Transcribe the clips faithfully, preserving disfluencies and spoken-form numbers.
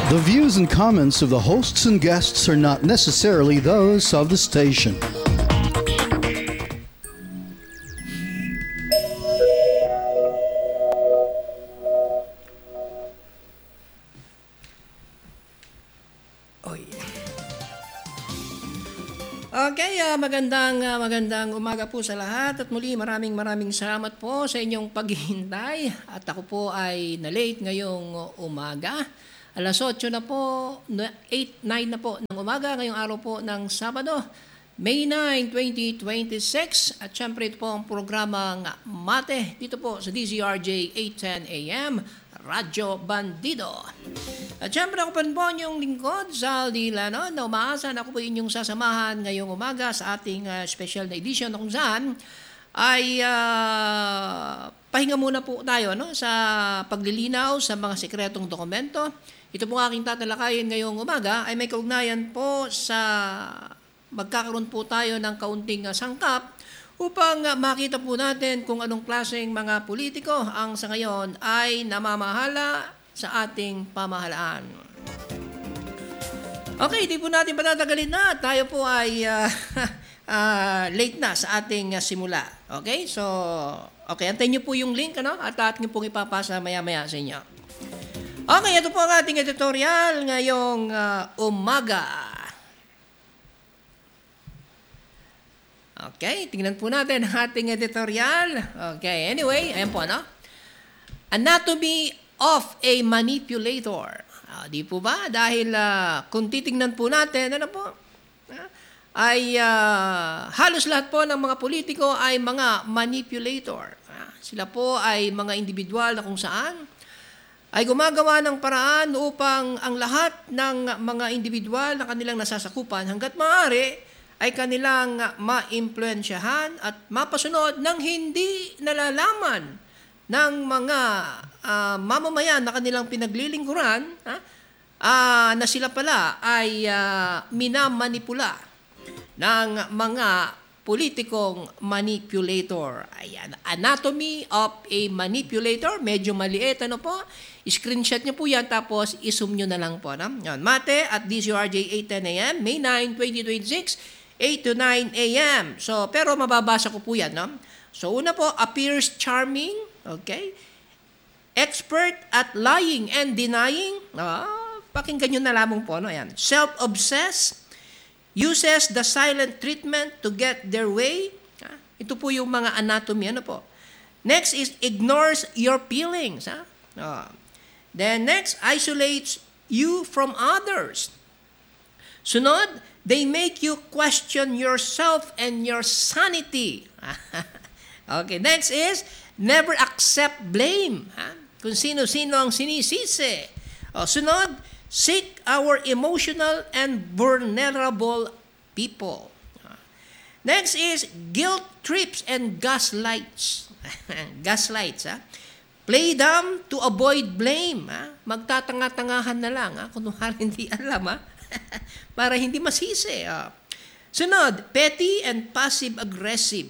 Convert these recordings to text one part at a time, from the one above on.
The views and comments of the hosts and guests are not necessarily those of the station. Okay, uh, magandang uh, magandang umaga po sa lahat at muli maraming maraming salamat po sa inyong paghihintay at ako po ay na-late ngayong umaga. Alas otso na po, eight, nine na po ng umaga ngayong araw po ng Sabado, May ninth, twenty twenty-six at syempre ito po ang programang Mate dito po sa D Z R J eight ten A M, Radyo Bandido. At syempre ako pa rin po inyong lingkod, Zal Dilano, na umaasahan ako po inyong sasamahan ngayong umaga sa ating uh, special na edition na kung saan ay uh, pahinga muna po tayo no, sa paglilinaw sa mga sekretong dokumento. Ito po aking tatalakayin ngayong umaga ay may kaugnayan po sa magkakaroon po tayo ng kaunting uh, sangkap upang uh, makita po natin kung anong klaseng mga politiko ang sa ngayon ay namamahala sa ating pamahalaan. Okay, di po natin patatagalin na. Tayo po ay uh, uh, late na sa ating uh, simula. Okay, so, okay, antayin niyo po yung link, ano? At ating pong ipapasa maya-maya sa inyo. Okay, ito po ang ating editorial ngayong uh, umaga. Okay, tingnan po natin ang ating editorial. Okay, anyway, ayan po, ano? Anatomy of a manipulator. Uh, di po ba? Dahil uh, kung titingnan po natin, ano po? Uh, ay uh, halos lahat po ng mga politiko ay mga manipulator. Uh, sila po ay mga individual na kung saan ay gumagawa ng paraan upang ang lahat ng mga individual na kanilang nasasakupan hanggat maaari ay kanilang ma-impluensyahan at mapasunod ng hindi nalalaman ng mga uh, mamamayan na kanilang pinaglilingkuran ha? uh, na sila pala ay uh, minamanipula ng mga politikong manipulator. Ayan, Anatomy of a Manipulator, medyo maliit, ano po? Screenshot niyo po yan, tapos i-zoom niyo na lang po. No? Yan, Mate at D Z R J eight ten A M, May ninth, twenty twenty-six, eight to nine A M. So, pero mababasa ko po yan, no? So, una po, appears charming, okay? Expert at lying and denying. Ah, pakinggan nyo na lamang po, no? Ayan. Self-obsessed, uses the silent treatment to get their way. Ah, ito po yung mga anatomy, ano po? Next is ignores your feelings. Ah? Ah. Then next, isolates you from others. Sunod, they make you question yourself and your sanity. Okay, next is never accept blame. Ha? Kung sino-sino ang sinisisi. O, sunod, seek our emotional and vulnerable people. Next is guilt trips and gaslights. Gaslights, ha? Play them to avoid blame. Ha? Magtatanga-tangahan na lang. Ha? Kung hindi alam, ha? Para hindi masisi. Ha? Sunod, petty and passive-aggressive.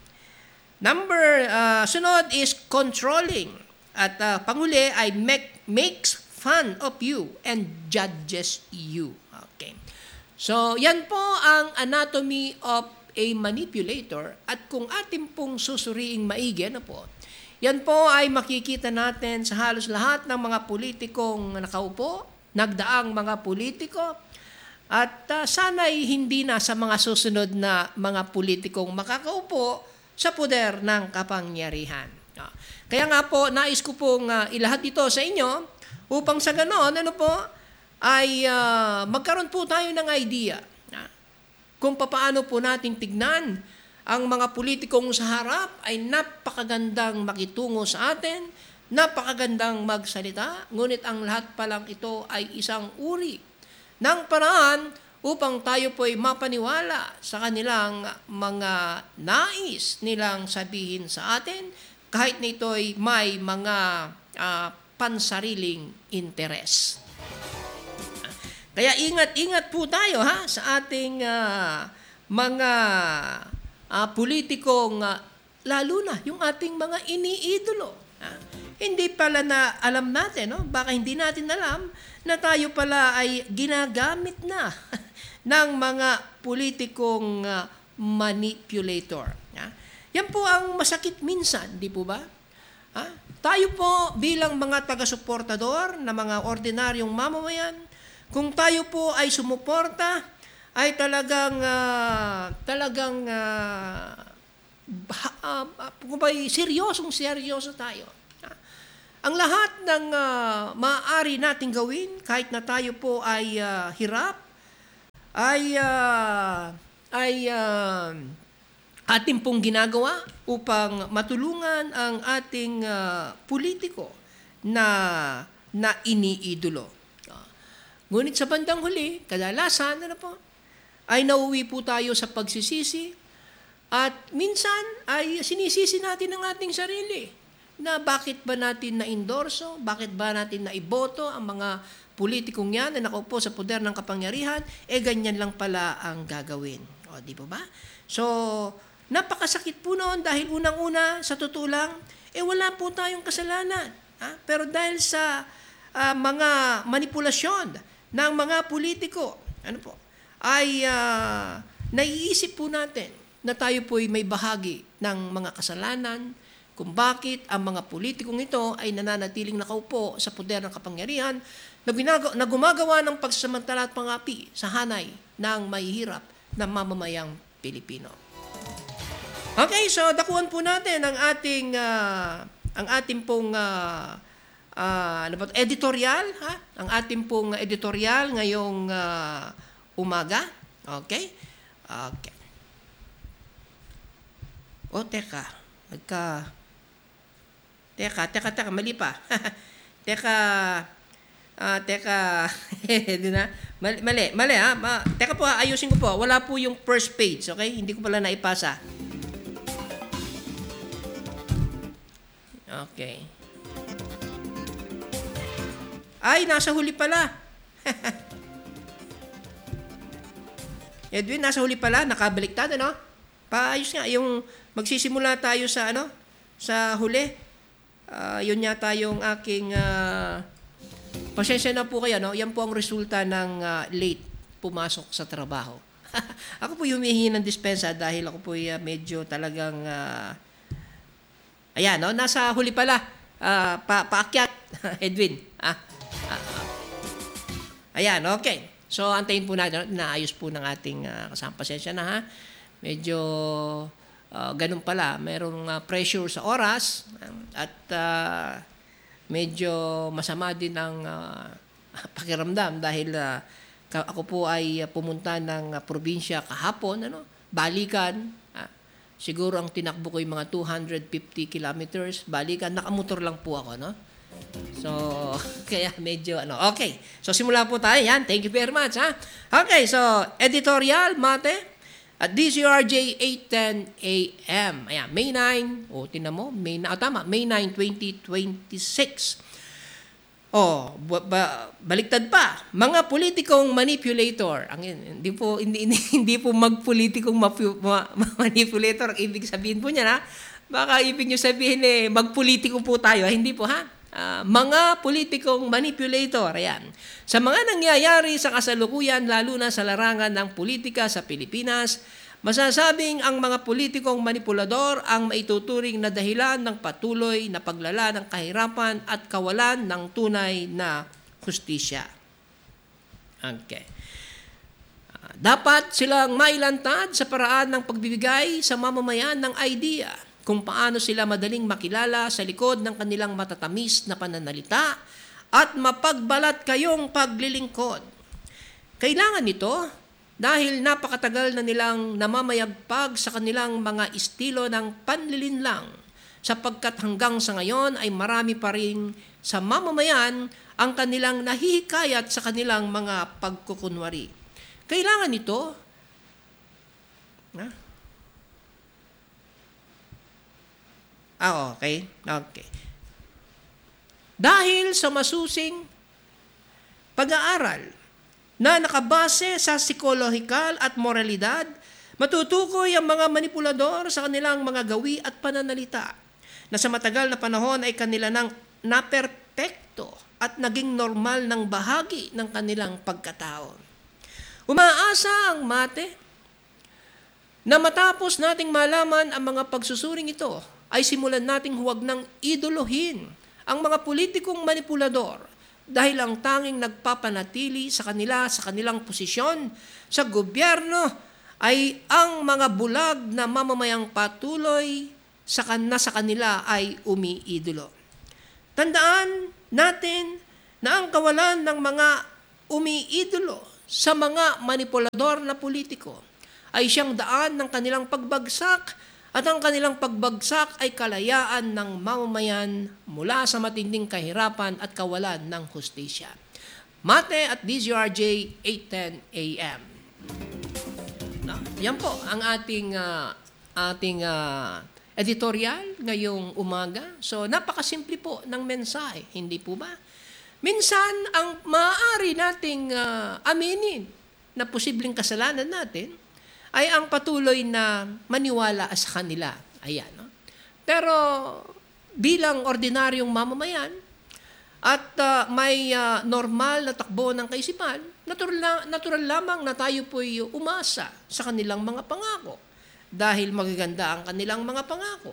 Number, uh, sunod is controlling. At uh, panguli ay make, makes fun of you and judges you. Okay. So, yan po ang anatomy of a manipulator. At kung atin pong susuriing maigi, ano po, yan po ay makikita natin sa halos lahat ng mga politikong nakaupo, nagdaang mga politiko, at uh, sana'y hindi na sa mga susunod na mga politikong makakaupo sa poder ng kapangyarihan. Kaya nga po, nais ko pong uh, ilahat ito sa inyo upang sa ganon, ano po, ay uh, magkaroon po tayo ng idea uh, kung paano po nating tignan ang mga politikong sa harap ay napakagandang makitungo sa atin, napakagandang magsalita, ngunit ang lahat palang ito ay isang uri ng paraan upang tayo po'y mapaniwala sa kanilang mga nais nilang sabihin sa atin, kahit na ito'y may mga uh, pansariling interes. Kaya ingat-ingat po tayo ha sa ating uh, mga uh, politikong uh, lalo na yung ating mga iniidolo. Ha? hindi pala na alam natin, no? Baka hindi natin alam na tayo pala ay ginagamit na ng mga politikong uh, manipulator. Ha? Yan po ang masakit minsan, di po ba? Ha? Tayo po bilang mga taga-suportador na mga ordinaryong mamamayan, kung tayo po ay sumuporta, ay talagang uh, talagang uh, uh, uh, kung ba'y seryosong seryoso tayo. Ang lahat ng uh, maaari nating gawin, kahit na tayo po ay uh, hirap, ay, uh, ay uh, ating pong ginagawa upang matulungan ang ating uh, politiko na, na iniidolo. Uh, ngunit sa bandang huli, kadalasan ano po, ay nauwi po tayo sa pagsisisi at minsan ay sinisisi natin ang ating sarili. Na bakit ba natin na-endorso, bakit ba natin naiboto ang mga politikong yan na nakaupo sa poder ng kapangyarihan, eh ganyan lang pala ang gagawin. O, di ba ba? So, napakasakit po noon dahil unang-una, sa totoo lang, eh wala po tayong kasalanan. Ha? Pero dahil sa uh, mga manipulasyon ng mga politiko, ano po, ay uh, naiisip po natin na tayo po ay may bahagi ng mga kasalanan, kung bakit ang mga politikong ito ay nananatiling nakaupo sa poder ng kapangyarihan na, binaga, na gumagawa ng pagsasamantala at pangapi sa hanay ng mahihirap na mamamayang Pilipino. Okay, so dakuan po natin ang ating uh, ang ating pong uh, uh, ano ba, editorial, ha? Ang ating pong editorial ngayong uh, umaga. Okay? Okay. O, teka. Nagka... Teka, teka, teka, mali pa. teka, ah, teka, doon na. Mali, mali, mali ha. Ma, teka po, ayusin ko po. Wala po yung first page, okay? Hindi ko pala naipasa. Okay. Ay, nasa huli pala. Edwin, nasa huli pala. Nakabaliktad, ano? Paayos nga. Yung magsisimula tayo sa, ano? Sa huli. Uh, yun yata yung aking, uh, pasensya na po kayo, no? Yan po ang resulta ng uh, late pumasok sa trabaho. Ako po humihingi ng dispensa dahil ako po uh, medyo talagang, uh, ayan, no? Nasa huli pala, uh, pa paakyat, Edwin. Ah, ah, ah. Ayan, okay. So, antayin po natin, naayos po ng ating uh, kasama. Pasensya na, ha? Medyo... Uh, ganun pala, mayroong uh, pressure sa oras at uh, medyo masama din ang uh, pakiramdam dahil uh, ako po ay uh, pumunta ng uh, probinsya kahapon, ano, balikan. Uh, siguro ang tinakbo ko yung mga two hundred fifty kilometers, balikan, nakamotor lang po ako, no? So, kaya medyo ano. Okay, so simula po tayo. Yan, thank you very much, ha? Okay, so editorial, mate. At D C R J eight ten A M. Ayan, May ninth. O, oh, tinan mo. May, oh, tama. May ninth, twenty twenty-six. Oh, ba, ba, baliktad pa. Mga politikong manipulator. Ang hindi po hindi, hindi, hindi po magpolitikong mapu, ma, manipulator ang ibig sabihin po niya, ha? Baka ibig niyo sabihin eh magpolitiko po tayo. Hindi po, ha? Uh, mga politikong manipulator, ayan. Sa mga nangyayari sa kasalukuyan, lalo na sa larangan ng politika sa Pilipinas, masasabing ang mga politikong manipulador ang maituturing na dahilan ng patuloy na paglala ng kahirapan at kawalan ng tunay na hustisya. Okay. Uh, dapat silang mailantad sa paraan ng pagbibigay sa mamamayan ng idea kung paano sila madaling makilala sa likod ng kanilang matatamis na pananalita at mapagbalat kayong paglilingkod. Kailangan nito dahil napakatagal na nilang namamayagpag sa kanilang mga estilo ng panlilinlang sapagkat hanggang sa ngayon ay marami pa rin sa mamamayan ang kanilang nahihikayat sa kanilang mga pagkukunwari. Kailangan nito na Ah, okay. Okay. Dahil sa masusing pag-aaral na nakabase sa psikolohikal at moralidad, matutukoy ang mga manipulador sa kanilang mga gawi at pananalita na sa matagal na panahon ay kanila nang na perpekto at naging normal ng bahagi ng kanilang pagkatao. Umaasa ang mate na matapos nating malaman ang mga pagsusuring ito, ay simulan nating huwag ng idolohin ang mga politikong manipulador dahil ang tanging nagpapanatili sa kanila sa kanilang posisyon sa gobyerno ay ang mga bulag na mamamayang patuloy sa kan na sa kanila ay umiidolo. Tandaan natin na ang kawalan ng mga umiidolo sa mga manipulador na politiko ay siyang daan ng kanilang pagbagsak at ang kanilang pagbagsak ay kalayaan ng mamamayan mula sa matinding kahirapan at kawalan ng hustisya. Mate at D Z R J eight ten A M. No? Yan po ang ating uh, ating uh, editorial ngayong umaga. So napakasimple po ng mensahe, hindi po ba? Minsan ang maaari nating uh, aminin na posibleng kasalanan natin ay ang patuloy na maniwala sa kanila. Ayan. No? Pero bilang ordinaryong mamamayan at uh, may uh, normal na takbo ng kaisipan, natural, na, natural lamang na tayo po'y umasa sa kanilang mga pangako dahil magaganda ang kanilang mga pangako.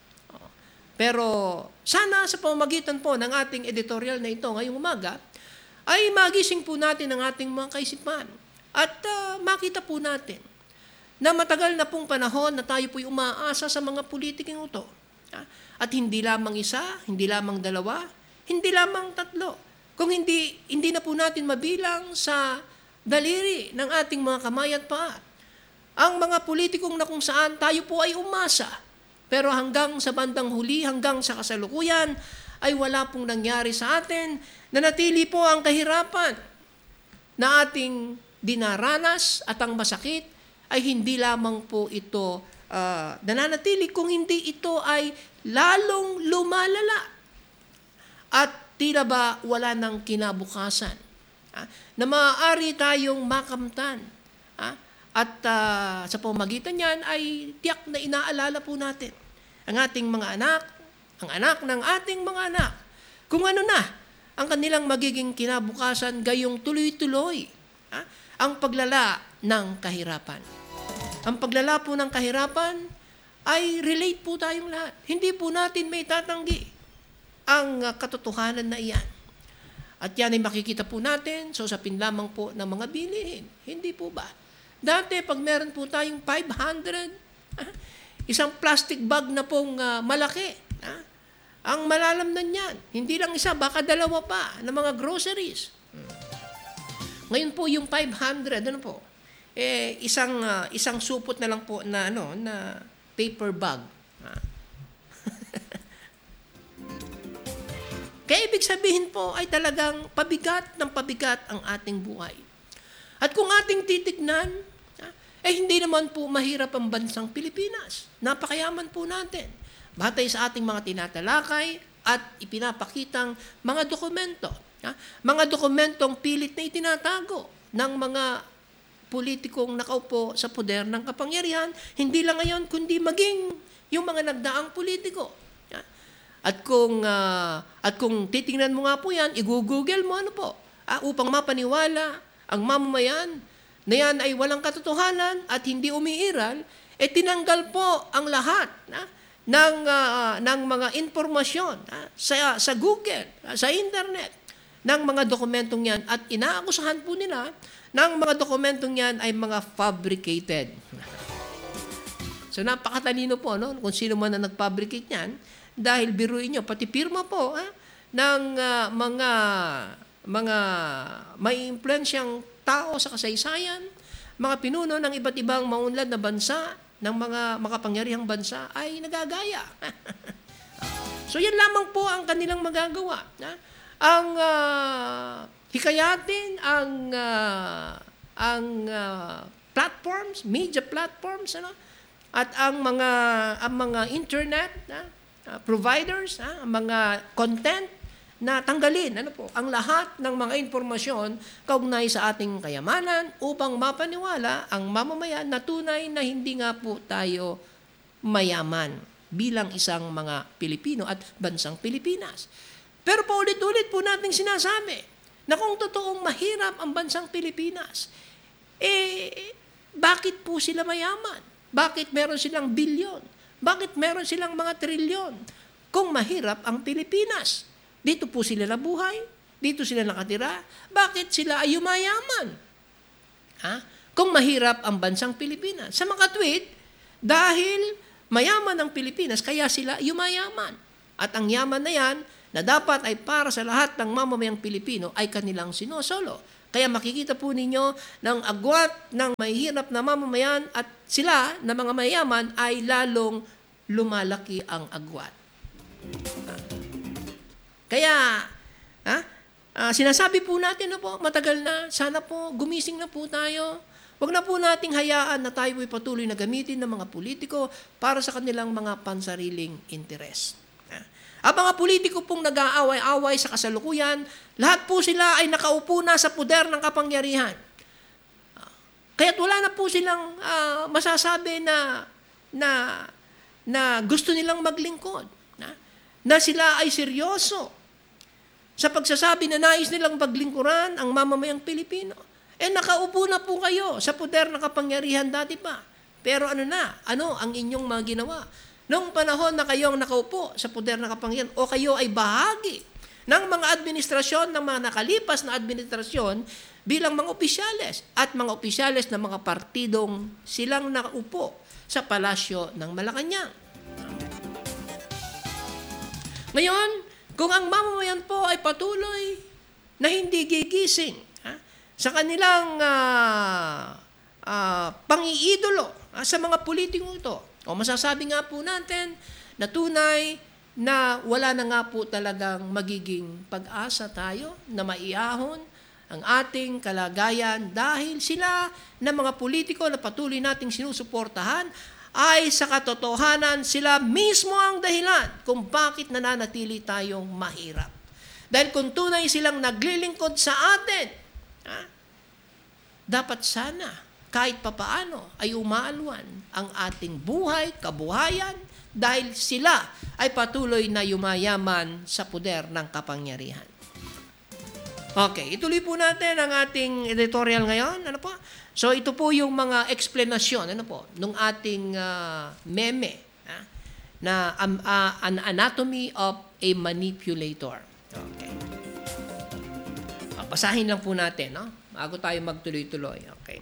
Pero sana sa pamamagitan po ng ating editorial na ito ngayong umaga, ay magising po natin ang ating mga kaisipan at uh, makita po natin na matagal na pong panahon na tayo po'y umaasa sa mga politikong ito. At hindi lamang isa, hindi lamang dalawa, hindi lamang tatlo. Kung hindi, hindi na po natin mabilang sa daliri ng ating mga kamay at paa. Ang mga politikong na kung saan tayo po ay umasa. Pero hanggang sa bandang huli, hanggang sa kasalukuyan, ay wala pong nangyari sa atin na natili po ang kahirapan na ating dinaranas at ang masakit ay hindi lamang po ito uh, nananatili kung hindi ito ay lalong lumalala at tila ba wala ng kinabukasan ha? Na maaari tayong makamtan ha? At uh, sa pamamagitan niyan ay tiyak na inaalala po natin ang ating mga anak, ang anak ng ating mga anak, kung ano na ang kanilang magiging kinabukasan gayong tuloy-tuloy ha? Ang paglala ng kahirapan. Ang paglala po ng kahirapan ay relate po tayong lahat. Hindi po natin may tatanggi ang uh, katotohanan na iyan. At yan ay makikita po natin sa usapin lamang po ng mga bilihin. Hindi po ba? Dati pag meron po tayong five hundred, ah, isang plastic bag na pong uh, malaki, ah, ang malalamnan niyan, hindi lang isa, baka dalawa pa na mga groceries. Hmm. Ngayon po yung five hundred, ano po? Eh isang uh, isang supot na lang po na ano na paper bag. Ah. Kaya ibig sabihin po ay talagang pabigat ng pabigat ang ating buhay. At kung ating titignan, ah, eh hindi naman po mahirap ang bansang Pilipinas. Napakayaman po natin. Batay sa ating mga tinatalakay at ipinapakitang mga dokumento. Ah, mga dokumentong pilit na itinatago ng mga politikong nakaupo sa poder ng kapangyarihan, hindi lang ngayon, kundi maging yung mga nagdaang politiko. At kung, uh, at kung titingnan mo nga po yan, i-google mo ano po, ah, upang mapaniwala ang mamamayan na yan ay walang katotohanan at hindi umiiral, eh tinanggal po ang lahat na, ng, uh, ng mga impormasyon ah, sa, sa Google, ah, sa internet, ng mga dokumentong yan at inaakusahan po nila ng mga dokumentong yan ay mga fabricated. So napakatalino po no? Kung sino man na nag-fabricate yan dahil biruin nyo, pati pirma po ha? ng uh, mga mga may impluensyang tao sa kasaysayan, mga pinuno ng iba't ibang maunlad na bansa, ng mga makapangyarihang bansa ay nagagaya. So yan lamang po ang kanilang magagawa. Ha? Ang uh, hikayatin ang uh, ang uh, platforms, media platforms ano at ang mga ang mga internet uh, providers, uh, ang mga content na tanggalin ano po ang lahat ng mga impormasyon kaugnay sa ating kayamanan upang mapaniwala ang mamamayan na tunay na hindi nga po tayo mayaman bilang isang mga Pilipino at bansang Pilipinas. Pero paulit-ulit po nating sinasabi na kung totoong mahirap ang bansang Pilipinas, eh, bakit po sila mayaman? Bakit meron silang bilyon? Bakit meron silang mga trilyon? Kung mahirap ang Pilipinas, dito po sila nabuhay, dito sila nakatira, bakit sila ay yumayaman? Ha? Kung mahirap ang bansang Pilipinas. Sa mga tweet, dahil mayaman ang Pilipinas, kaya sila yumayaman. At ang yaman na yan, na dapat ay para sa lahat ng mamamayang Pilipino, ay kanilang sinosolo. Kaya makikita po ninyo ng agwat ng mahihirap na mamamayan at sila na mga mayaman ay lalong lumalaki ang agwat. Kaya, ha? Uh, sinasabi po natin na po, matagal na, sana po, gumising na po tayo. Huwag na po nating hayaan na tayo ay patuloy na gamitin ng mga politiko para sa kanilang mga pansariling interes. Ang mga politiko pong nag-aaway-away sa kasalukuyan, lahat po sila ay nakaupo na sa puder ng kapangyarihan. Kaya't wala na po silang uh, masasabi na, na, na gusto nilang maglingkod. Na, na sila ay seryoso sa pagsasabi na nais nilang paglingkuran ang mamamayang Pilipino. Eh nakaupo na po kayo sa puder ng kapangyarihan dati pa. Pero ano na? Ano ang inyong mga ginawa? Noong panahon na kayong nakaupo sa puder ng kapangyarihan o kayo ay bahagi ng mga administrasyon, ng mga nakalipas na administrasyon bilang mga opisyales at mga opisyales ng mga partidong silang nakaupo sa palasyo ng Malacanang. Ngayon, kung ang mamamayan po ay patuloy na hindi gigising ha, sa kanilang uh, uh, pang-iidolo uh, sa mga politikong ito, o masasabi nga po natin na tunay na wala na nga po talagang magiging pag-asa tayo na maiahon ang ating kalagayan dahil sila na mga politiko na patuloy nating sinusuportahan ay sa katotohanan sila mismo ang dahilan kung bakit nananatili tayong mahirap. Dahil kung tunay silang naglilingkod sa atin, ha, dapat sana kahit papaano ay umaalwan ang ating buhay, kabuhayan, dahil sila ay patuloy na yumayaman sa puder ng kapangyarihan. Okay, ituloy po natin ang ating editorial ngayon. Ano po? So ito po yung mga explanation, ano po, nung ating uh, meme ha? na um, uh, an anatomy of a manipulator. Okay. Basahin lang po natin, no? Bago tayo magtuloy-tuloy. Okay.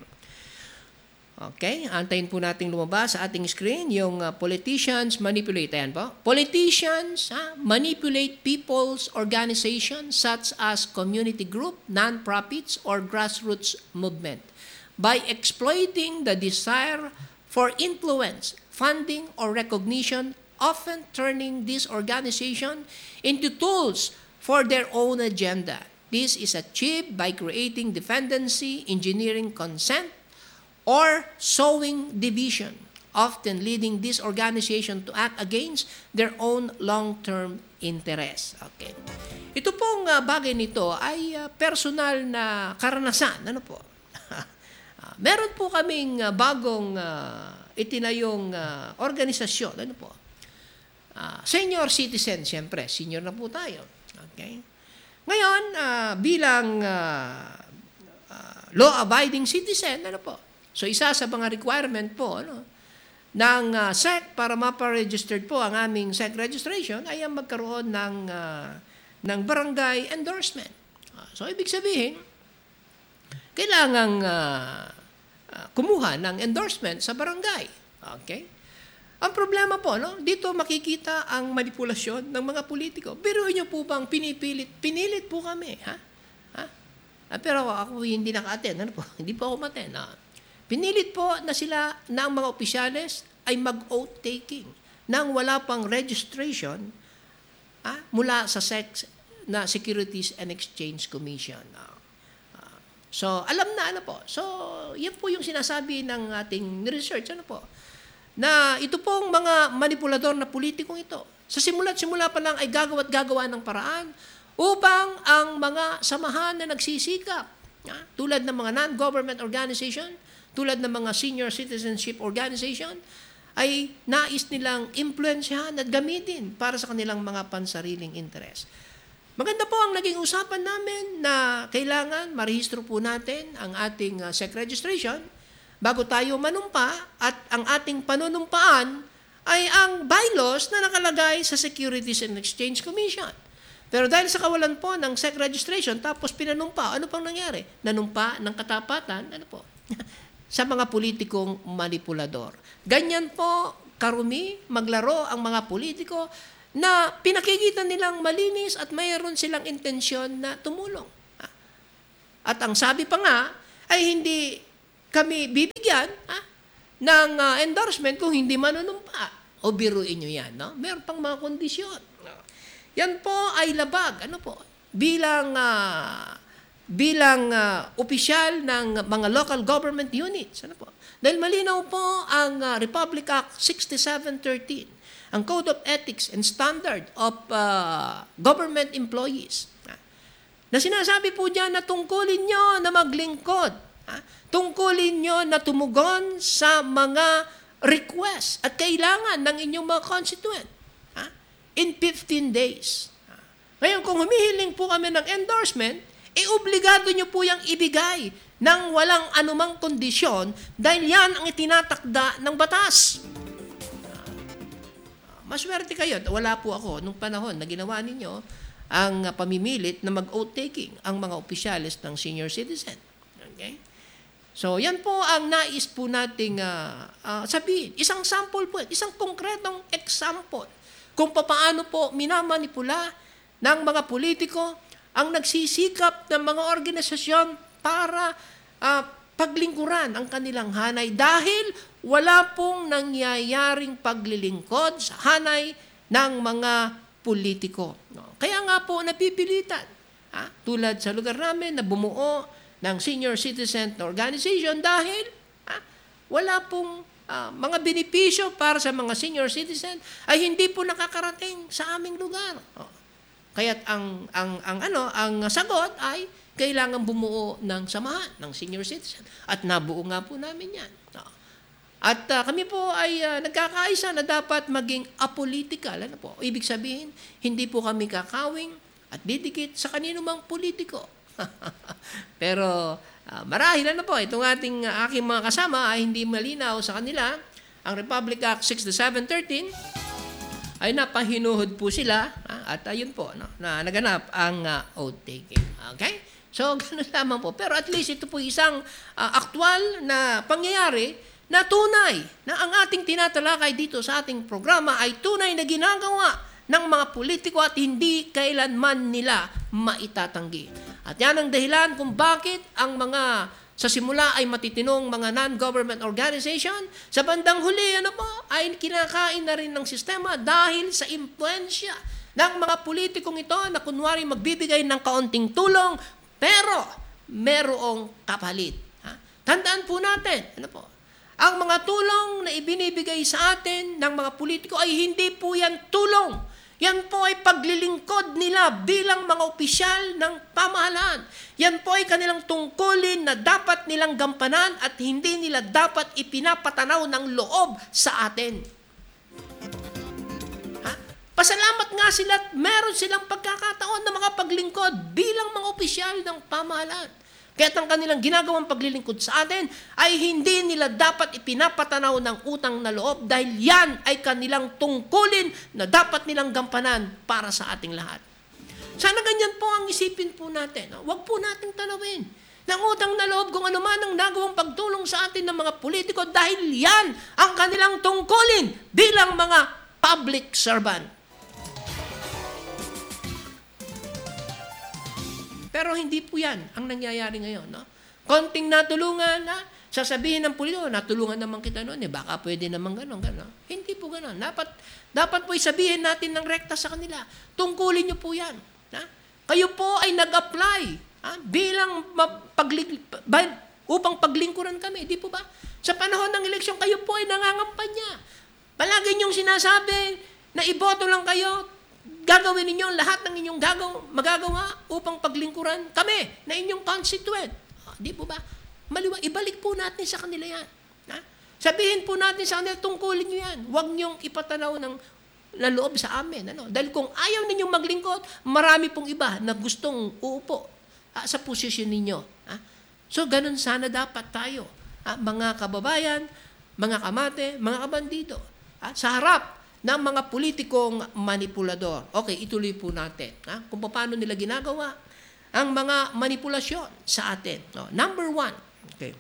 Okay, antayin po natin lumabas sa ating screen yung uh, politicians manipulate. Ayan po. Politicians ha, manipulate people's organizations such as community group, non-profits, or grassroots movement by exploiting the desire for influence, funding, or recognition, often turning this organization into tools for their own agenda. This is achieved by creating dependency, engineering consent, or sowing division, often leading this organization to act against their own long-term interests. Okay. Ito pong uh, bagay nito ay uh, personal na karanasan. Ano po? uh, meron po kaming uh, bagong uh, itinayong uh, organisasyon. Ano po? Uh, senior citizen, siyempre. Senior na po tayo. Okay. Ngayon, uh, bilang uh, uh, law-abiding citizen, ano po? So isa sa mga requirement po ano, ng uh, S E C para mapa-registered po ang aming S E C registration ay ang magkaroon ng, uh, ng barangay endorsement. Uh, so ibig sabihin, kailangang uh, uh, kumuha ng endorsement sa barangay. Okay? Ang problema po, no, dito makikita ang manipulasyon ng mga politiko. Pero inyo po bang pinipilit? Pinilit po kami. Ha? Ha? Ah, pero ako hindi naka-attend. Ano po? Hindi po ako ma-attend. Ah. Pinilit po na sila, na ang mga opisyales ay mag-oath taking nang wala pang registration ah, mula sa S E C na Securities and Exchange Commission. Ah, ah, so, alam na ano po. So, yan po yung sinasabi ng ating research. Ano po? Na ito pong mga manipulador na politikong ito, sa simula't simula pa lang ay gagawa't gagawa ng paraan upang ang mga samahan na nagsisikap, ah, tulad ng mga non-government organization, tulad ng mga senior citizenship organization, ay nais nilang impluensyahan at gamitin para sa kanilang mga pansariling interes. Maganda po ang naging usapan namin na kailangan marehistro po natin ang ating uh, S E C registration bago tayo manumpa at ang ating panunumpaan ay ang bylaws na nakalagay sa Securities and Exchange Commission. Pero dahil sa kawalan po ng S E C registration tapos pinanumpa, ano pang nangyari? Nanumpa ng katapatan, ano po? sa mga politikong manipulador. Ganyan po karumi maglaro ang mga politiko na pinakikitan nilang malinis at mayroon silang intensyon na tumulong. At ang sabi pa nga, ay hindi kami bibigyan ha, ng uh, endorsement kung hindi manunumpa. O biruin nyo yan, no? Meron pang mga kondisyon. Yan po ay labag, ano po, bilang, uh, bilang uh, opisyal ng mga local government units. Ano po? Dahil malinaw po ang uh, Republic Act sixty-seven thirteen, ang Code of Ethics and Standard of uh, Government Employees, ha? Na sinasabi po dyan na tungkulin nyo na maglingkod, ha? Tungkulin nyo na tumugon sa mga request at kailangan ng inyong mga constituent ha? In fifteen days. Ha? Ngayon, kung humihiling po kami ng endorsement, e obligado nyo po yung ibigay ng walang anumang kondisyon dahil yan ang itinatakda ng batas. Maswerte kayo. Wala po ako nung panahon na ginawa ninyo ang pamimilit na mag-oath taking ang mga opisyalis ng senior citizen. Okay? So, yan po ang nais po nating uh, uh, sabihin. Isang sample po, isang konkretong example kung paano po minamanipula ng mga politiko ang nagsisikap ng mga organisasyon para uh, paglingkuran ang kanilang hanay dahil wala pong nangyayaring paglilingkod sa hanay ng mga politiko. Kaya nga po napipilitan, ha? Tulad sa lugar namin na bumuo ng senior citizen organization dahil ha, wala pong uh, mga benepisyo para sa mga senior citizen ay hindi po nakakarating sa aming lugar. Kaya't ang ang ang ano, ang sagot ay kailangan bumuo ng samahan ng senior citizen at nabuo nga po namin 'yan. At uh, kami po ay uh, nagkakaisa na dapat maging apolitical. Ano po? Ibig sabihin, hindi po kami kakawing at didikit sa kanino mang politiko. Pero uh, marahil ano po, itong ating uh, aking mga kasama ay hindi malinaw sa kanila. Ang Republic Act sixty-seven thirteen ay napahinuhod po sila uh, at ayun po, no, na naganap ang uh, oath taking. Okay? So, ganun lamang po. Pero at least ito po isang uh, aktwal na pangyayari na tunay na ang ating tinatalakay dito sa ating programa ay tunay na ginagawa ng mga politiko at hindi kailanman nila maitatanggi. At yan ang dahilan kung bakit ang mga sa simula ay matitinong mga non-government organization, sa bandang huli ano po, ay kinakain na rin ng sistema dahil sa impluensya ng mga politikong ito na kunwari magbibigay ng kaunting tulong pero merong kapalit. Ha? Tandaan po natin, ano po, ang mga tulong na ibinibigay sa atin ng mga politiko ay hindi po yan tulong. Yan po ay paglilingkod nila bilang mga opisyal ng pamahalaan. Yan po ay kanilang tungkulin na dapat nilang gampanan at hindi nila dapat ipinapatanaw ng loob sa atin. Ha? Pasalamat nga sila at meron silang pagkakataon na makapaglingkod bilang mga opisyal ng pamahalaan. Kaya't ang kanilang ginagawang paglilingkod sa atin ay hindi nila dapat ipinapatanaw ng utang na loob dahil yan ay kanilang tungkulin na dapat nilang gampanan para sa ating lahat. Sana ganyan po ang isipin po natin. Huwag po nating tanawin ng utang na loob kung ano man ang nagawang pagtulong sa atin ng mga politiko dahil yan ang kanilang tungkulin bilang mga public servant. Pero hindi po yan ang nangyayari ngayon. No? Konting natulungan, na, sasabihin ng politiko, natulungan naman kita noon, eh, baka pwede naman gano'n, gano'n. Hindi po gano'n. Dapat, dapat po isabihin natin ng rekta sa kanila. Tungkulin niyo po yan. Ha? Kayo po ay nag-apply ha? bilang paglig, upang paglingkuran kami. Di po ba? Sa panahon ng eleksyon, kayo po ay nangangampanya. Palagi niyong sinasabi na iboto lang kayo, gagawin ninyo lahat ng inyong gagaw, magagawa upang paglingkuran kami na inyong constituent. Oh, di po ba? Maliwa, ibalik po natin sa kanila yan. Ha? Sabihin po natin sa kanila, tungkulin nyo yan. Huwag nyong ipatanaw ng na loob sa amin. Ano? Dahil kung ayaw ninyong maglingkod, marami pong iba na gustong uupo ah, sa posisyon ninyo. Ah? So, ganun sana dapat tayo. Ah, mga kababayan, mga kamate, mga kabandido. Ah, sa harap ng mga politikong manipulador. Okay, ituloy po natin. Ah, kung paano nila ginagawa ang mga manipulasyon sa atin. No? Number one, okay.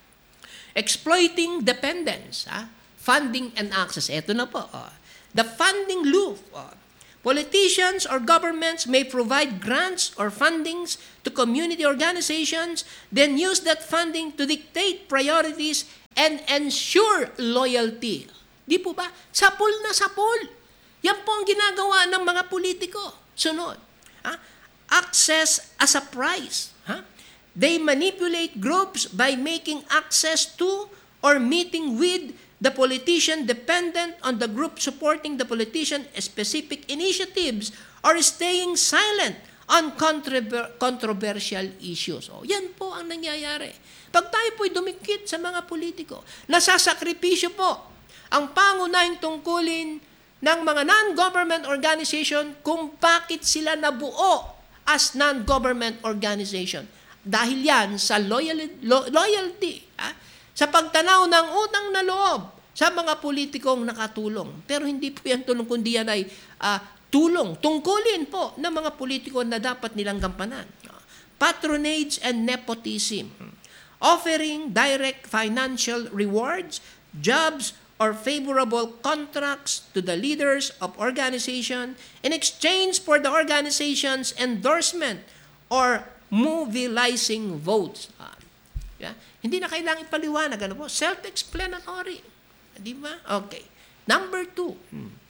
Exploiting dependence. Ah? Funding and access. Ito na po. Oh. The funding loop. Oh. Politicians or governments may provide grants or fundings to community organizations, then use that funding to dictate priorities and ensure loyalty. Di po ba? Sapul na sapul. Yan po ang ginagawa ng mga politiko. Sunod. Ha? Access as a price. Ha? They manipulate groups by making access to or meeting with the politician dependent on the group supporting the politician specific initiatives or staying silent on controver- controversial issues. O, yan po ang nangyayari. Pag tayo po'y dumikit sa mga politiko, nasasakripisyo po ang pangunahing tungkulin ng mga non-government organization kung bakit sila nabuo as non-government organization. Dahil yan sa loyalty, lo, loyalty ha? Sa pagtanaw ng utang na loob sa mga politikong nakatulong. Pero hindi po yan tulong, kundi yan ay uh, tulong, tungkulin po ng mga politiko na dapat nilang gampanan. Patronage and nepotism. Offering direct financial rewards, jobs, or favorable contracts to the leaders of organization in exchange for the organization's endorsement or mobilizing votes. Ah, yeah? Hindi na kailangan ipaliwanag. Ano po? Self-explanatory. Di ba? Okay. Number two, hmm.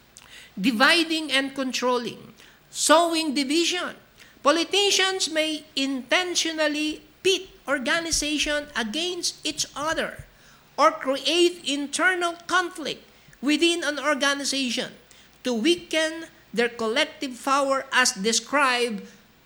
dividing and controlling. Sowing division. Politicians may intentionally pit organization against each other or create internal conflict within an organization to weaken their collective power as described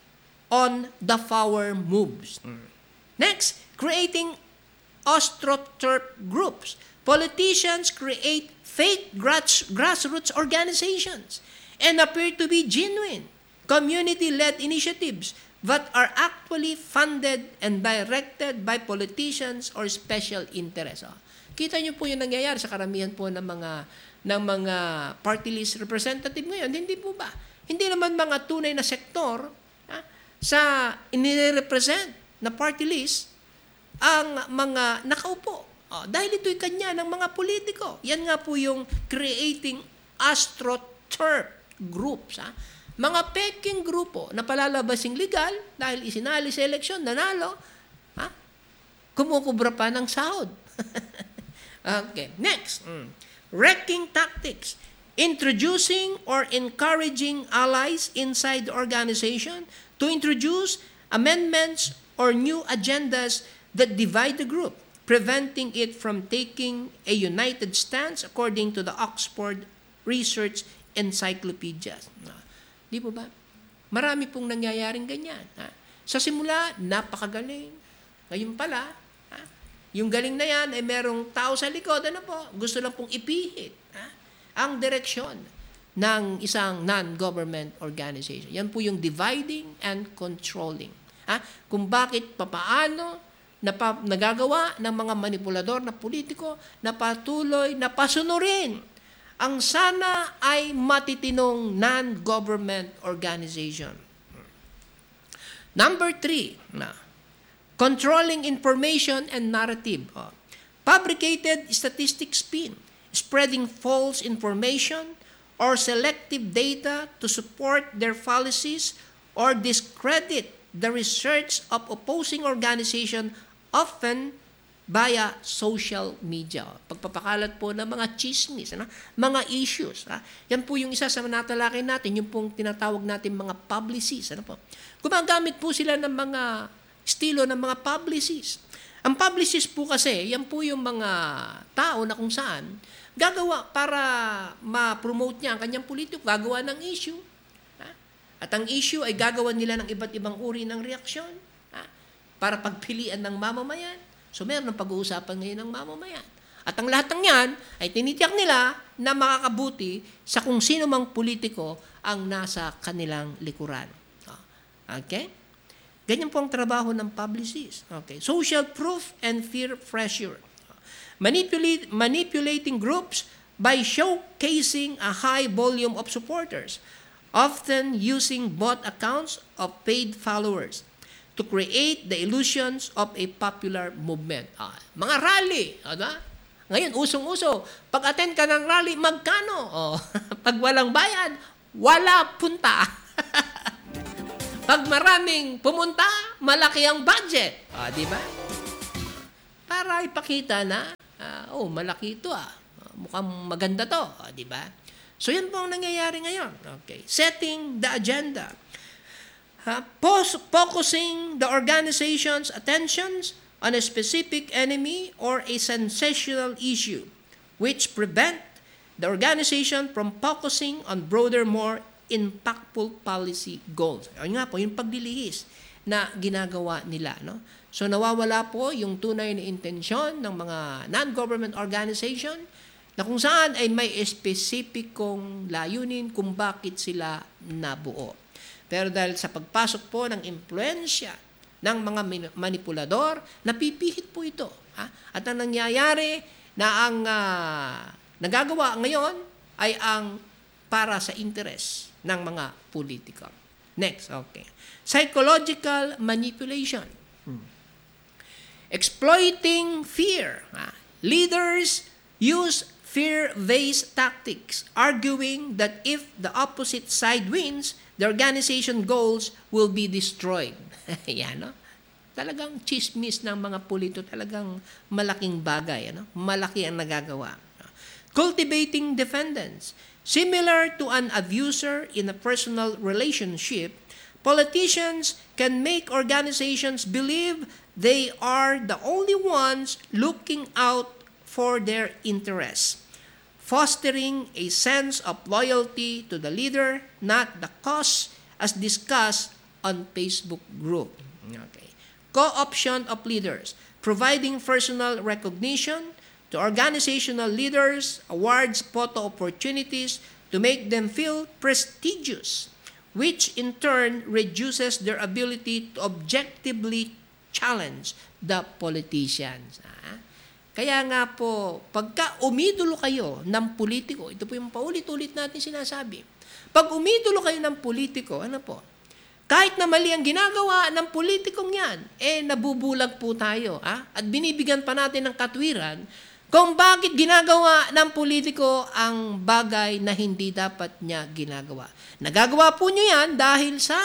on the power moves. Mm. Next, creating astroturf groups. Politicians create fake grass, grassroots organizations and appear to be genuine community-led initiatives that are actually funded and directed by politicians or special interests. Oh. Kita niyo po yung nangyayari sa karamihan po ng mga ng mga party list representative ngayon. Hindi po ba? Hindi naman mga tunay na sektor ha, sa inirepresent na party list ang mga nakaupo. Oh, dahil ito'y kanya ng mga politiko. Yan nga po yung creating astroturf groups. Ha? Mga peking grupo na palalabasing legal dahil isinali sa eleksyon, nanalo, ha? Kumukubra pa ng sahod. Okay, next. Mm. Wrecking tactics. Introducing or encouraging allies inside the organization to introduce amendments or new agendas that divide the group, preventing it from taking a united stance according to the Oxford Research Encyclopedia. Di po ba? Marami pong nangyayaring ganyan. Ha? Sa simula, napakagaling. Ngayon pala, ha? Yung galing na yan, ay merong tao sa likod, ano po, gusto lang pong ipihit ha? Ang direksyon ng isang non-government organization. Yan po yung dividing and controlling. Ha? Kung bakit, papaano, napa, nagagawa ng mga manipulador na politiko na patuloy na pasunurin ang sana ay matitinong non-government organization. Number three, na, controlling information and narrative. Oh. Fabricated statistic spin, spreading false information or selective data to support their policies or discredit the research of opposing organization, often via social media. Pagpapakalat po ng mga chismis, ano? Mga issues. Ha? Yan po yung isa sa natalakay natin, yung pong tinatawag natin mga publicists. Ano po? Gumagamit po sila ng mga estilo ng mga publicists. Ang publicist po kasi, yan po yung mga tao na kung saan gagawa para ma-promote niya ang kanyang politiko, gagawa ng issue. Ha? At ang issue ay gagawa nila ng iba't ibang uri ng reaksyon ha? Para pagpilian ng mamamayan. So, meron ng pag-uusapan ngayon ng mamamayan. At ang lahat ng yan ay tinitiyak nila na makakabuti sa kung sino mang politiko ang nasa kanilang likuran. Okay? Ganyan po ang trabaho ng publicist. Okay. Social proof and peer pressure. Manipulate, manipulating groups by showcasing a high volume of supporters, often using bot accounts of paid followers to create the illusions of a popular movement. Ah, mga rally, ano? Ngayon, usong-uso. Pag-attend ka ng rally, magkano? Oh, pag walang bayad, wala punta. Pag maraming pumunta, malaki ang budget. Ah, di ba? Para ipakita na, ah, oh, malaki ito ah. Mukhang maganda to. Ah, di ba? So, yan po ang nangyayari ngayon. Okay. Setting the agenda. Uh, pos- focusing the organization's attentions on a specific enemy or a sensational issue, which prevent the organization from focusing on broader, more impactful policy goals. Ayun nga po, yung paglilihis na ginagawa nila. No? So nawawala po yung tunay na intensyon ng mga non-government organization na kung saan ay may espesipikong layunin kung bakit sila nabuo. Pero dahil sa pagpasok po ng impluensya ng mga manipulador, napipihit po ito. Ha? At ang nangyayari na ang uh, nagagawa ngayon ay ang para sa interes ng mga politiko. Next, okay. Psychological manipulation. Hmm. Exploiting fear. Ha? Leaders use fear-based tactics, arguing that if the opposite side wins, the organization goals will be destroyed. Yan, no? Talagang chismis ng mga polito, talagang malaking bagay. Ano? Malaki ang nagagawa. Cultivating dependence. Similar to an abuser in a personal relationship, politicians can make organizations believe they are the only ones looking out for their interests, fostering a sense of loyalty to the leader, not the cause, as discussed on Facebook group. Okay. Co-option of leaders, providing personal recognition to organizational leaders, awards, photo opportunities to make them feel prestigious, which in turn reduces their ability to objectively challenge the politicians. Ah? Kaya nga po, pagka umidolo kayo ng politiko, ito po yung paulit-ulit natin sinasabi, pag umidolo kayo ng politiko, ano po, kahit na mali ang ginagawa ng politikong yan, eh nabubulag po tayo. Ah? At binibigyan pa natin ng katwiran kung bakit ginagawa ng politiko ang bagay na hindi dapat niya ginagawa. Nagagawa po niyo yan dahil sa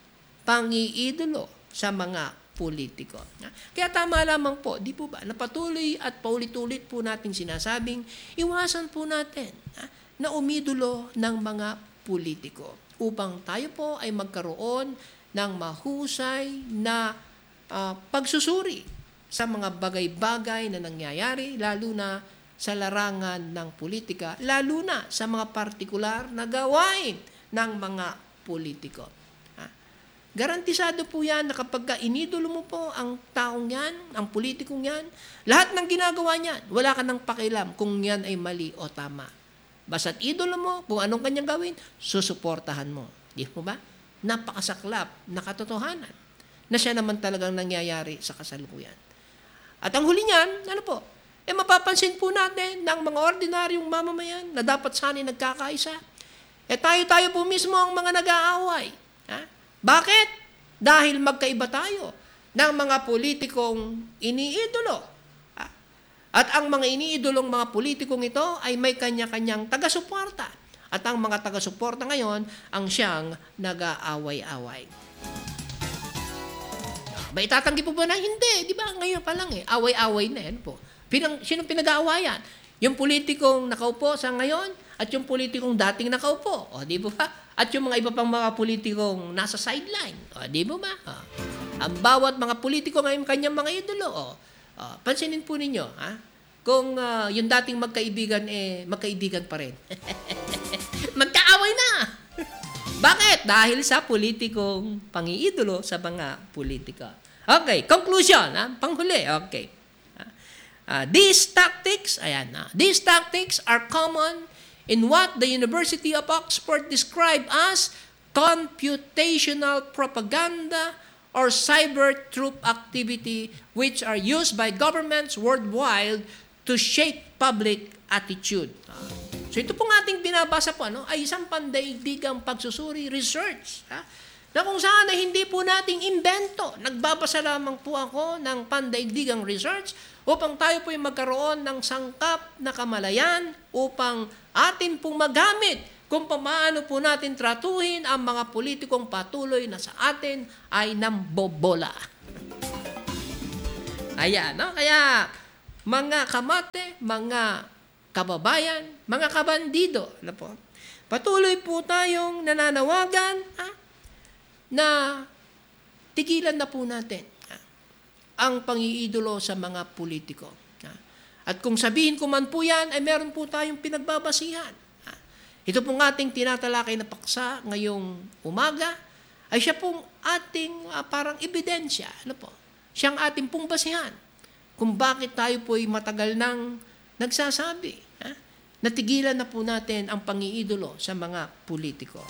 pangiidolo sa mga politiko. Kaya tama lamang po, di po ba, napatuloy at paulit-ulit po natin sinasabing, iwasan po natin ha, na umidolo ng mga politiko upang tayo po ay magkaroon ng mahusay na uh, pagsusuri sa mga bagay-bagay na nangyayari, lalo na sa larangan ng politika, lalo na sa mga partikular na gawain ng mga politiko. Ha? Garantisado po yan na kapag inidolo mo po ang taong yan, ang politikong yan, lahat ng ginagawa niyan, wala ka nang pakialam kung yan ay mali o tama. Basta't idolo mo, kung anong kanyang gawin, susuportahan mo. Di mo ba? Napakasaklap na katotohanan na siya naman talagang nangyayari sa kasalukuyan. At ang huli niyan, ano po, eh mapapansin po natin ng mga ordinaryong mamamayan na dapat sana'y nagkakaisa. Eh tayo-tayo po mismo ang mga nag-aaway. Ha? Bakit? Dahil magkaiba tayo ng mga politikong iniidolo. Ha? At ang mga iniidolong mga politikong ito ay may kanya-kanyang taga-suporta. At ang mga taga-suporta ngayon ang siyang nag-aaway-away. Ba itatanggi po ba na? Hindi. Di ba? Ngayon pa lang eh. Away-away na yan po. Pinang, sinong pinag-aawayan? Yung politikong nakaupo sa ngayon at yung politikong dating nakaupo. O, di ba? At yung mga iba pang mga politikong nasa sideline. O, di ba ba? O, ang bawat mga politiko ngayon kanyang mga idolo. O, o, pansinin po ninyo, ha? Kung uh, yung dating magkaibigan, eh, magkaibigan pa rin. Magkaaway na! Bakit? Dahil sa politikong pangiidolo sa mga politika. Okay, conclusion, ha? Panghuli, okay. Uh, these tactics, ayan na, these tactics are common in what the University of Oxford described as computational propaganda or cyber troop activity, which are used by governments worldwide to shape public attitude. Uh, so ito pong ating binabasa po ano, ay isang pandaigdigang pagsusuri, research, ha? Na kung saan ay hindi po nating imbento. Nagbabasa lamang po ako ng pandaigdigang research upang tayo po ay magkaroon ng sangkap na kamalayan upang atin pong magamit kung paano po natin tratuhin ang mga politikong patuloy na sa atin ay nambobola. Ayan, no? Kaya mga kamate, mga kababayan, mga kabandido, ano po, patuloy po tayong nananawagan, ha, na tigilan na po natin, ha, ang pangiidolo sa mga politiko. Ha. At kung sabihin ko man po yan, ay meron po tayong pinagbabasihan. Ha. Ito pong ating tinatalakay na paksa ngayong umaga, ay siya pong ating uh, parang ebidensya, ano po, siyang ating pong basihan kung bakit tayo po ay matagal nang nagsasabi, ha, natigilan na po natin ang pangiidolo sa mga politiko.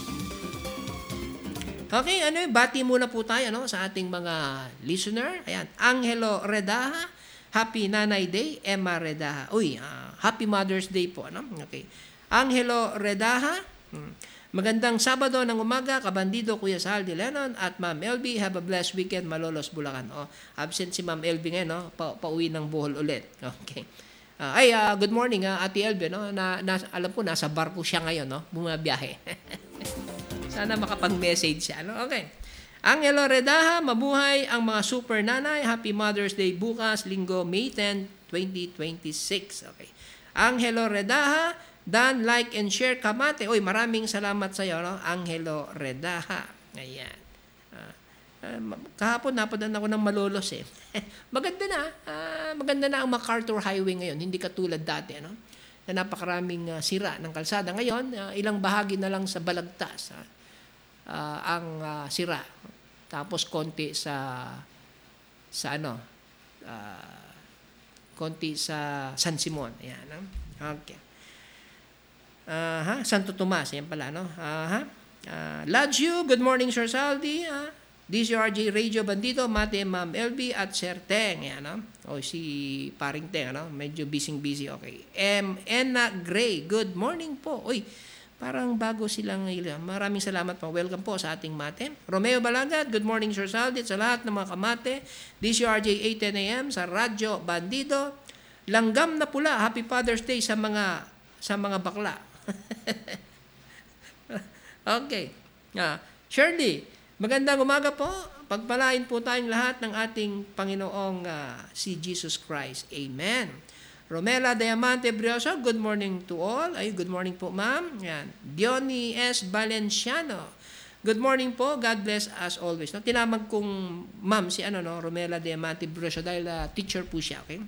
Okay, ano, bati muna po tayo ano, sa ating mga listener. Ayan, Angelo Redaha, Happy Nanay Day. Emma Redaha, uy, uh, Happy Mother's Day po. Ano? Okay. Angelo Redaha, hmm. Magandang Sabado ng umaga, kabandido Kuya Sal de Lenon at Ma'am Elby. Have a blessed weekend, Malolos, Bulacan. Oh, absent si Ma'am Elby ngayon, no? Pa pauwi ng Bohol ulit. Okay. Uh, ay, uh, good morning, uh, Ate Elby. No? Na, na, alam ko, nasa bar po siya ngayon, no? Bumabiyahe. Sana makapag-message siya. No? Okay. Angelo Redaha, mabuhay ang mga super nanay. Happy Mother's Day bukas, linggo, May tenth, twenty twenty-six. Okay. Angelo Redaha, Dan, like and share, kamate. Oy, maraming salamat sa iyo, no? Angelo Redaha. Ayan. Uh, uh, kahapon, napadan ako ng Malolos eh. maganda na. Uh, maganda na ang MacArthur Highway ngayon. Hindi katulad dati, no? Na napakaraming uh, sira ng kalsada. Ngayon, uh, ilang bahagi na lang sa Balagtas. Uh, uh, ang uh, sira. Tapos konti sa sa ano? Uh, konti sa San Simon. Ayan, no? Okay. Uh, Santo Tomas, yan pala, no? Uh, uh, Love you, good morning, Sir Saldi. Uh, D C R J Radio Bandito, Mate, Ma'am L B at Sir Teng. Yan, no? O, si Paring Teng, no? Medyo busy-busy, okay. M. Enna Gray, good morning po. Uy, parang bago silang ilan. Maraming salamat po. Welcome po sa ating Mate. Romeo Balagat, good morning, Sir Saldi. Sa lahat ng mga kamate, D C R J eight ten A M sa Radyo Bandito. Langgam na pula, Happy Father's Day sa mga sa mga bakla. Okay. Ah, Shirley, magandang umaga po. Pagpalain po tayong lahat ng ating Panginoong uh, si Jesus Christ. Amen. Romela Diamante Brioso, good morning to all. Ay, good morning po, ma'am. Yan. Diony S. Valenciano, good morning po. God bless as always. No, tinamag kong ma'am si ano no, Romela Diamante Brioso dahil uh, teacher po siya, okay?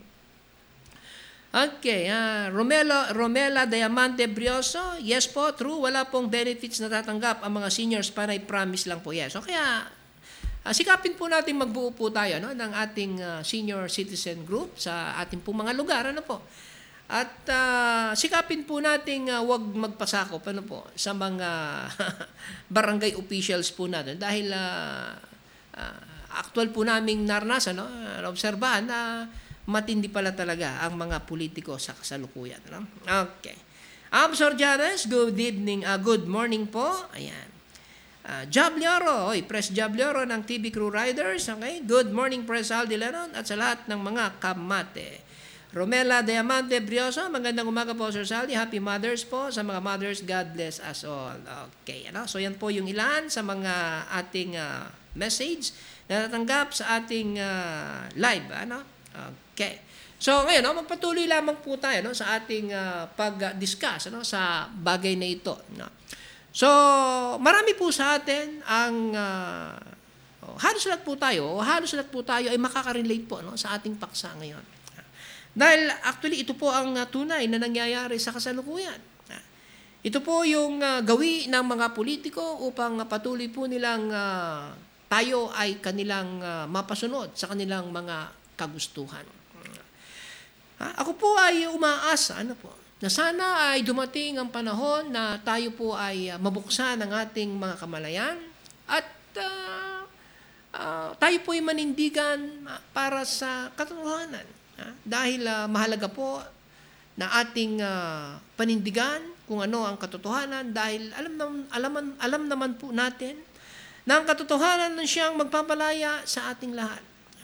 Okay, uh, Romela, Romela Diamante Brioso, yes po, true, wala pong benefits na tatanggap ang mga seniors, panay promise lang po, yes. So kaya, uh, sikapin po natin magbuo po tayo no, ng ating uh, senior citizen group sa ating po mga lugar, ano po. At uh, sikapin po natin uh, wag magpasakop ano po, sa mga barangay officials po natin dahil uh, uh, actual po naming naranasan, no, obserbahan na uh, matindi pala talaga ang mga politiko sa kasalukuyan. No? Okay. Absor Janes, good evening, uh, good morning po. Ayan. Uh, Jablioro, oy, Press Jablioro ng T V Crew Riders. Okay. Good morning, Press Aldi Lenon at sa lahat ng mga kamate. Romela Diamante Brioso, magandang umaga po, Sir Saldi. Happy Mothers po sa mga mothers. God bless us all. Okay. Ano? So yan po yung ilan sa mga ating uh, message na natanggap sa ating uh, live. Ano? Okay. So ngayon, no, magpatuloy lamang po tayo no, sa ating uh, pag-discuss no, sa bagay na ito. No. So, marami po sa atin ang uh, oh, halos lahat po tayo, halos lahat po tayo ay makaka-relate po no, sa ating paksa ngayon. Dahil actually ito po ang uh, tunay na nangyayari sa kasalukuyan. Ito po yung uh, gawi ng mga politiko upang uh, patuloy po nilang uh, tayo ay kanilang uh, mapasunod sa kanilang mga kagustuhan. Ha? Ako po ay umaasa, ano po, na sana ay dumating ang panahon na tayo po ay uh, mabuksan ang ating mga kamalayan at uh, uh, tayo po ay manindigan uh, para sa katotohanan. Ha? Dahil uh, mahalaga po na ating uh, panindigan kung ano ang katotohanan dahil alam naman, alam, alam naman po natin na ang katotohanan na siyang magpapalaya sa ating lahat.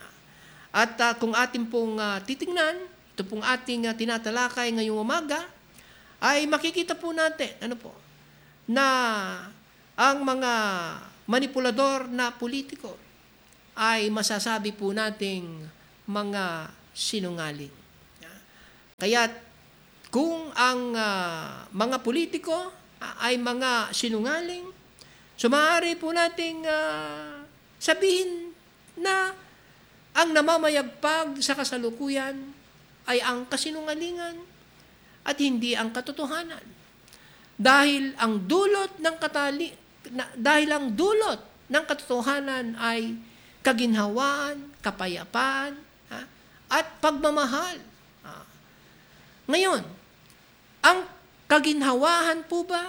At uh, kung ating pong uh, titingnan, ito pong ating uh, tinatalakay ngayong umaga, ay makikita po natin, ano po, na ang mga manipulador na politiko ay masasabi po nating mga sinungaling. Kaya kung ang uh, mga politiko uh, ay mga sinungaling, so maaari po nating uh, sabihin na ang namamayagpag sa kasalukuyan ay ang kasinungalingan at hindi ang katotohanan. Dahil ang dulot ng katali na, dahil ang dulot ng katotohanan ay kaginhawaan, kapayapaan, ha, at pagmamahal. Ha. Ngayon, ang kaginhawahan po ba,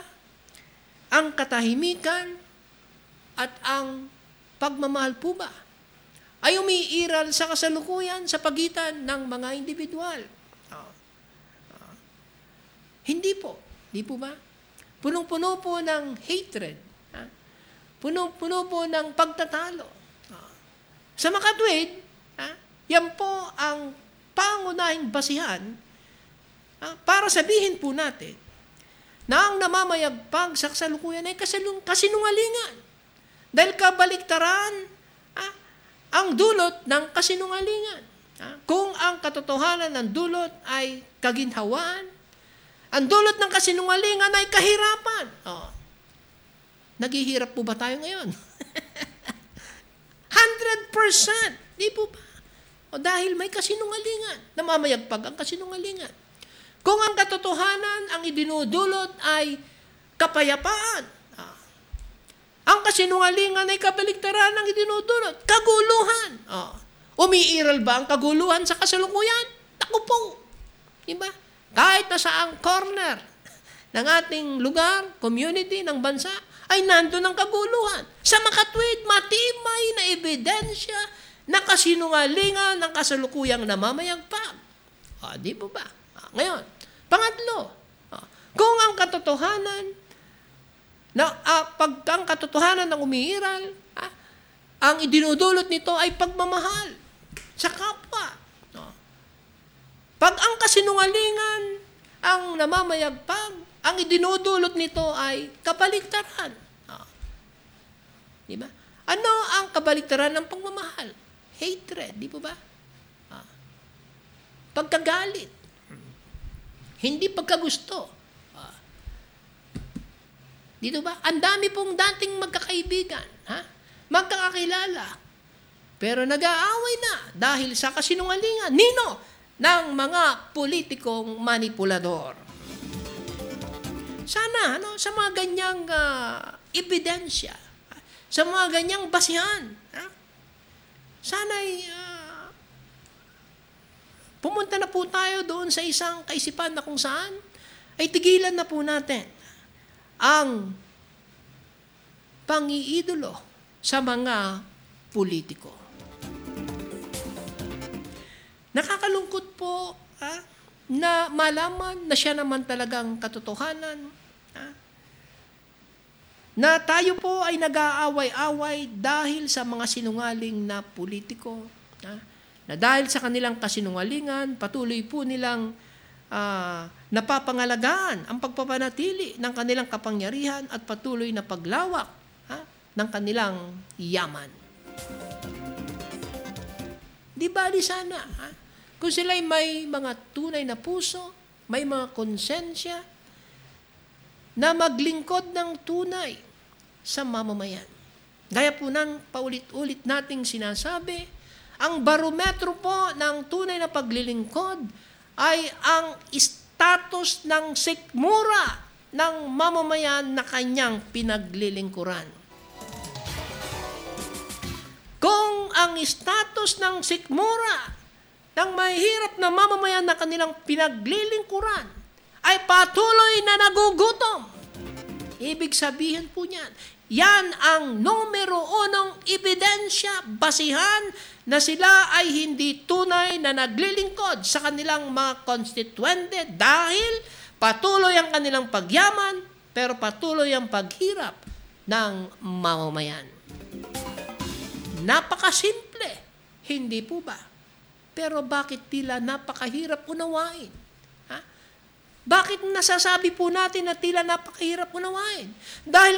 ang katahimikan, at ang pagmamahal po ba ay umiiral sa kasalukuyan sa pagitan ng mga individual? Uh, uh, hindi po. Hindi po ba? Punong-puno po ng hatred. Uh, punong-puno po ng pagtatalo. Uh, sa makatwid, uh, yan po ang pangunahing basihan uh, para sabihin po natin na ang namamayagpag sa kasalukuyan ay kasalung, kasinungalingan. Dahil kabaliktaran ang dulot ng kasinungalingan. Kung ang katotohanan ng dulot ay kaginhawaan, ang dulot ng kasinungalingan ay kahirapan. Oh. Naghihirap po ba tayo ngayon? one hundred percent. Di po ba? O dahil may kasinungalingan. Namamayagpag ang kasinungalingan. Kung ang katotohanan ang idinudulot ay kapayapaan, ang kasinungalingan ay kabaligtaran ng idinudulot. Kaguluhan. Oh. Umiiral ba ang kaguluhan sa kasalukuyan? Naku po. Diba? Kahit na saang corner ng ating lugar, community, ng bansa, ay nandun ang kaguluhan. Sa makatwid, matibay na ebidensya na kasinungalingan ng kasalukuyang namamayagpag. Oh, di po ba? Oh, ngayon, pangatlo, oh, kung ang katotohanan na uh, pag ang katotohanan ng umiiral, ah, ang idinudulot nito ay pagmamahal sa kapwa. No? Pag ang kasinungalingan ang namamayagpag, ang idinudulot nito ay kabaligtaran. No? Di ba? Ano ang kabaligtaran ng pagmamahal? Hatred, di po ba? Ah. Pagkagalit. Hindi pagkagusto. Dito ba? Ang dami pong dating magkakaibigan, ha? Magkakakilala. Pero nag-aaway na dahil sa kasinungalingan. Nino? Ng mga politikong manipulador. Sana, ano, sa mga ganyang uh, ebidensya, sa mga ganyang basihan, ha? Sana'y uh, pumunta na po tayo doon sa isang kaisipan na kung saan ay tigilan na po natin ang pangiidolo sa mga politiko. Nakakalungkot po ha, na malaman na siya naman talagang katotohanan. Ha, na tayo po ay nag-aaway-away dahil sa mga sinungaling na politiko. Ha, na dahil sa kanilang kasinungalingan, patuloy po nilang Uh, napapangalagaan ang pagpapanatili ng kanilang kapangyarihan at patuloy na paglawak ha, ng kanilang yaman. Di ba di sana? Ha? Kung sila'y may mga tunay na puso, may mga konsensya na maglingkod ng tunay sa mamamayan. Gaya po ng paulit-ulit nating sinasabi, ang barometro po ng tunay na paglilingkod ay ang status ng sikmura ng mamamayan na kanyang pinaglilingkuran. Kung ang status ng sikmura ng mahihirap na mamamayan na kanilang pinaglilingkuran ay patuloy na nagugutom. Ibig sabihin po niyan, yan ang numero unong ebidensya, basihan na sila ay hindi tunay na naglilingkod sa kanilang mga konstituente dahil patuloy ang kanilang pagyaman pero patuloy ang paghirap ng mamamayan. Napakasimple, hindi po ba? Pero bakit tila napakahirap unawain? Ha? Bakit nasasabi po natin na tila napakahirap unawain? Dahil